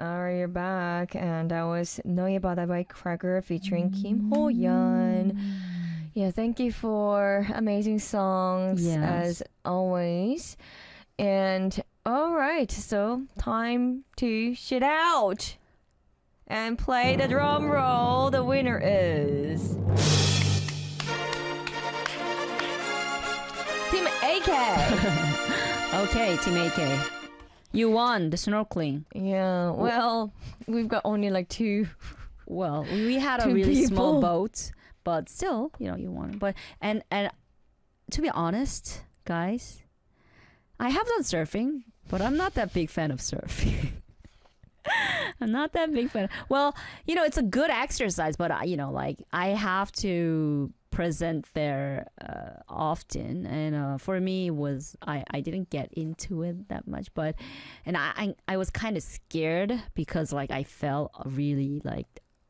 Alright, you're back. And that was Know Bada by Cracker featuring Kim Ho-yeon. Yeah, thank you for amazing songs as always. And alright, so time to shit out and play the drum roll. The winner is Team AK. Okay, Team AK. You won the snorkeling. Yeah, well, we've got only like two. Well, we had a Two really people. small boat, but still, you won. But and to be honest, guys, I have done surfing, but I'm not that big fan of surfing. I'm not that big fan. Well, it's a good exercise, but I have to present there often, and for me was I didn't get into it that much, but and I was kind of scared because I felt really like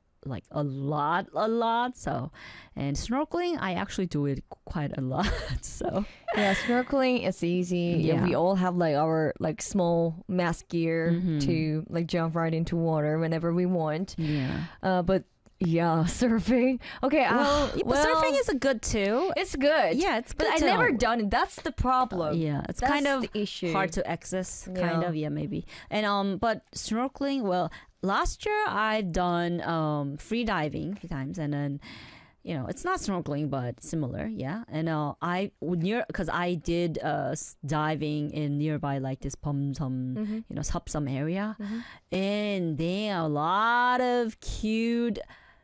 a lot. So, and snorkeling, I actually do it quite a lot. So yeah, snorkeling is easy. Yeah. We all have our small mask gear to jump right into water whenever we want. yeah. But yeah, surfing. Okay, But surfing is a good too. it's good. Yeah, it's But good I too. never done it. That's the problem. Yeah, it's That's kind of the issue. hard to access, kind Yeah. of. Yeah, maybe. And but snorkeling. Well, last year I've done free diving a few times, and then it's not snorkeling but similar. Yeah, and I would because I did diving in nearby this Pomsum, Sapsum area, and there are a lot of cute.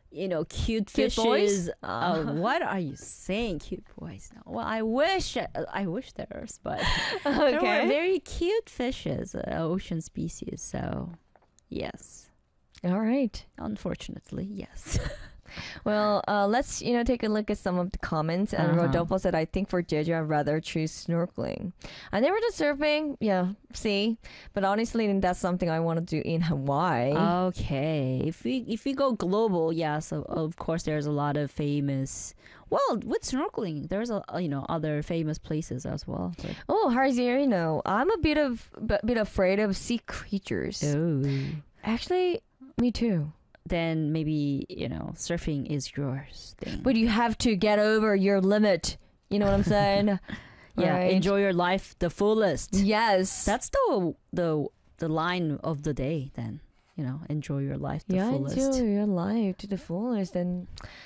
Cute Cute boys? fishes. What are you saying, cute boys? No. Well, I wish there's, but there were very cute fishes, ocean species. So, yes, All right. unfortunately, yes. Well, let's take a look at some of the comments. And Rodolfo said, "I think for Jeju, I'd rather choose snorkeling. I never did surfing. Yeah, see, but honestly, that's something I want to do in Hawaii. Okay, if we go global, yes, of course, there's a lot of famous. Well, with snorkeling, there's other famous places as well. But. Oh, Harzierino, I'm a bit afraid of sea creatures. Oh. Actually, me too. Then maybe surfing is yours thing. But you have to get over your limit. You know what I'm saying? Yeah, Right. enjoy your life the fullest. Yes. That's the line of the day. Then enjoy your life the fullest. enjoy your life to the fullest. And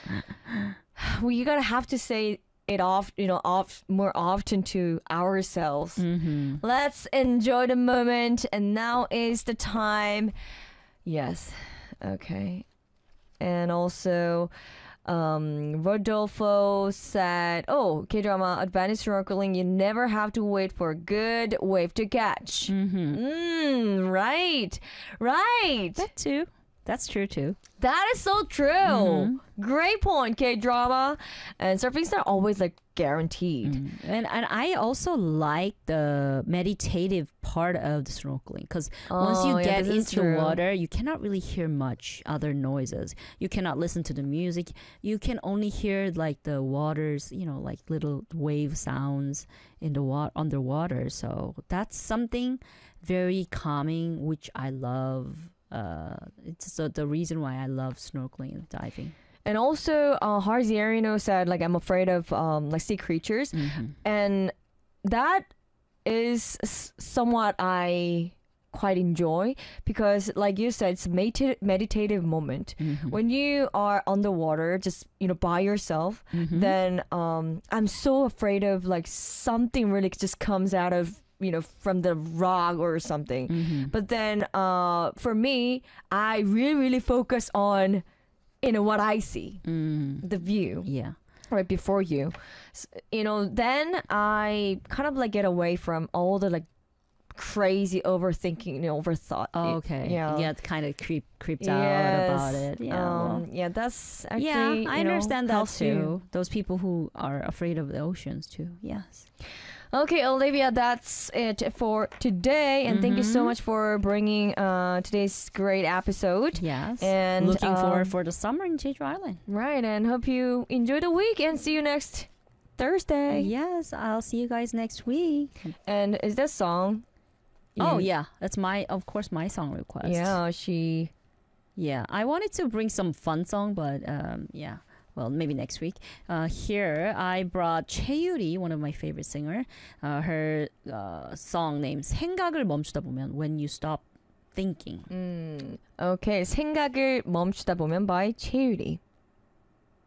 well, you gotta have to say it more often to ourselves. Mm-hmm. Let's enjoy the moment, and now is the time. Yes. Okay. And also, Rodolfo said, "Oh, K-drama, advanced snorkeling, you never have to wait for a good wave to catch." Right. That's true too. That is so true. Great point, K-drama. And surfing's not always guaranteed. And I also like the meditative part of the snorkeling, because once you get this is into true. water, you cannot really hear much other noises. You cannot listen to the music. You can only hear the waters, little wave sounds in the underwater. So that's something very calming, which I love. It's the reason why I love snorkeling and diving. And also, Harzierino said, I'm afraid of sea creatures. And that is somewhat I quite enjoy, because like you said, it's a meditative moment. When you are underwater, just by yourself, then I'm so afraid of something really just comes out of from the rock or something. But then for me, I really focus on what I see, the view. Yeah. Right before you. Then I kind of get away from all the crazy overthinking, overthought. Okay. Yeah. You get kind of creeped out Yes. about it. Yeah. Yeah, that's actually, I understand that helps you. too. Those people who are afraid of the oceans too. Yes. Okay, Olivia, that's it for today. And thank you so much for bringing today's great episode. Yes. And looking forward for the summer in Jeju Island. Right, and hope you enjoy the week and see you next Thursday. Yes, I'll see you guys next week. And is that song Oh yeah, that's of course my song request. Yeah, she. Yeah, I wanted to bring some fun song, but yeah. Well, maybe next week. Here, I brought 최유리, one of my favorite singer. Her song named 생각을 멈추다 보면, When You Stop Thinking. Okay, 생각을 멈추다 보면 by 최유리.